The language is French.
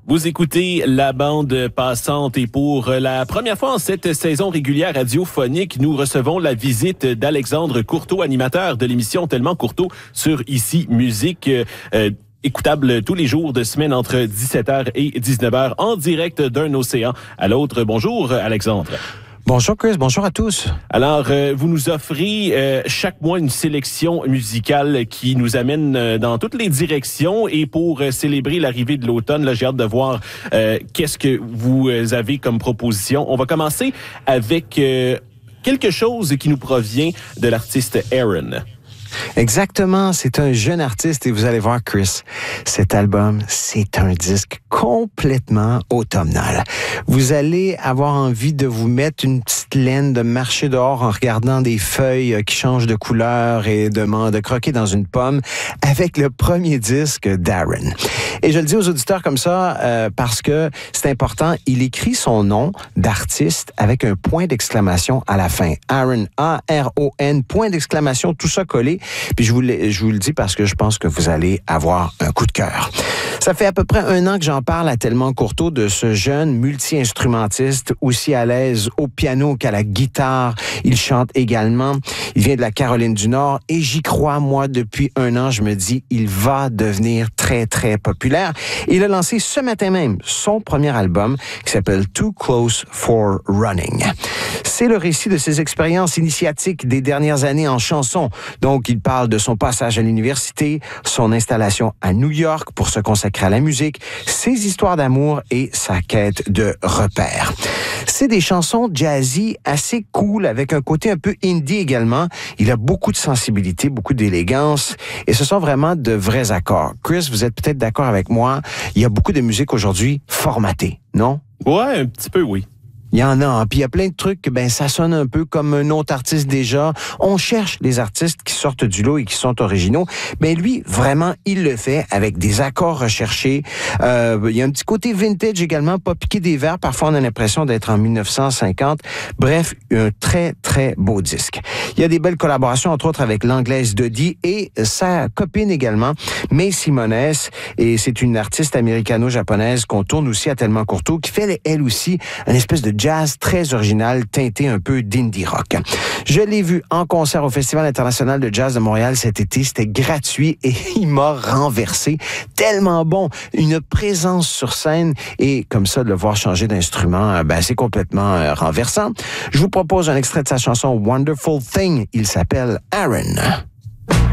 Vous écoutez la bande passante et pour la première fois en cette saison régulière radiophonique, nous recevons la visite d'Alexandre Courteau, animateur de l'émission Tellement Courteau sur Ici Musique. Écoutable tous les jours de semaine entre 17h et 19h en direct d'un océan à l'autre. Bonjour Alexandre. Bonjour Chris, bonjour à tous. Alors, vous nous offrez chaque mois une sélection musicale qui nous amène dans toutes les directions et pour célébrer l'arrivée de l'automne, là, j'ai hâte de voir qu'est-ce que vous avez comme proposition. On va commencer avec quelque chose qui nous provient de l'artiste Aaron. Exactement, c'est un jeune artiste et vous allez voir Chris, cet album, c'est un disque complètement automnal. Vous allez avoir envie de vous mettre une petite laine, de marcher dehors en regardant des feuilles qui changent de couleur et de croquer dans une pomme avec le premier disque d'Aaron. Et je le dis aux auditeurs comme ça parce que c'est important, il écrit son nom d'artiste avec un point d'exclamation à la fin. Aaron, A-R-O-N, point d'exclamation, tout ça collé. Puis je vous le dis parce que je pense que vous allez avoir un coup de cœur. Ça fait à peu près 1 an que j'en parle à Tellement Courteau de ce jeune multi-instrumentiste aussi à l'aise au piano qu'à la guitare. Il chante également. Il vient de la Caroline du Nord et j'y crois, moi, depuis 1 an. Je me dis, il va devenir très, très populaire. Il a lancé ce matin même son premier album qui s'appelle Too Close for Running. C'est le récit de ses expériences initiatiques des dernières années en chanson. Donc, il parle de son passage à l'université, son installation à New York pour se consacrer à la musique, ses histoires d'amour et sa quête de repères. C'est des chansons jazzy assez cool avec un côté un peu indie également. Il a beaucoup de sensibilité, beaucoup d'élégance et ce sont vraiment de vrais accords. Chris, vous êtes peut-être d'accord avec moi, il y a beaucoup de musique aujourd'hui formatée, non? Ouais, un petit peu, oui. Il y en a, hein. Puis il y a plein de trucs, ça sonne un peu comme un autre artiste déjà. On cherche les artistes qui sortent du lot et qui sont originaux. Mais lui, vraiment, il le fait avec des accords recherchés. Il y a un petit côté vintage également, pas piqué des verres. Parfois, on a l'impression d'être en 1950. Bref, un très, très beau disque. Il y a des belles collaborations, entre autres avec l'anglaise Dodie et sa copine également, Mae Simones. Et c'est une artiste américano-japonaise qu'on tourne aussi à Tellement Courteau, qui fait, elle aussi, une espèce de jazz très original, teinté un peu d'indie rock. Je l'ai vu en concert au Festival international de jazz de Montréal cet été. C'était gratuit et il m'a renversé. Tellement bon. Une présence sur scène et comme ça, de le voir changer d'instrument, c'est complètement renversant. Je vous propose un extrait de sa chanson Wonderful Thing. Il s'appelle Aaron.